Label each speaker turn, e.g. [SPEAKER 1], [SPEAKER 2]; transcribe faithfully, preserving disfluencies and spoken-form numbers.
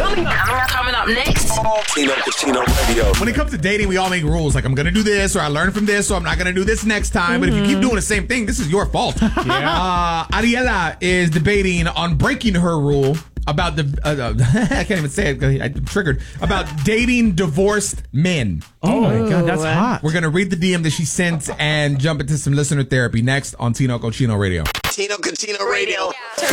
[SPEAKER 1] Coming up, coming up next.
[SPEAKER 2] Tino Cucino Radio.
[SPEAKER 3] When it comes to dating, we all make rules. Like, I'm going to do this, or I learned from this, so I'm not going to do this next time. Mm-hmm. But if you keep doing the same thing, this is your fault. Yeah. Uh, Ariela is debating on breaking her rule about the, uh, uh, I can't even say it, I'm triggered, about dating divorced men.
[SPEAKER 4] Oh my God, that's hot.
[SPEAKER 3] We're going to read the D M that she sent and jump into some listener therapy next on Tino Cucino Radio.
[SPEAKER 2] Tino Cucino Radio.